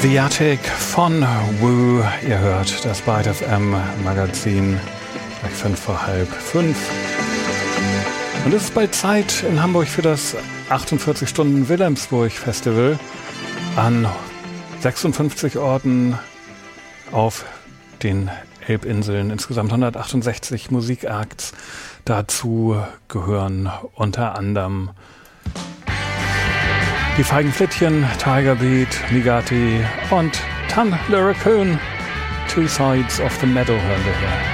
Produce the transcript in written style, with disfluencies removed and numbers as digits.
The Attic von Woo. Ihr hört das Byte FM Magazin, gleich 5:05. Und es ist bald Zeit in Hamburg für das 48 Stunden Wilhelmsburg Festival an 56 Orten auf den Elbinseln. Insgesamt 168 Musikacts. Dazu gehören unter anderem die Feigen Flittchen, Tiger Beat, Migati und Tan Luricone. Two Sides of the Meadow hören wir hier.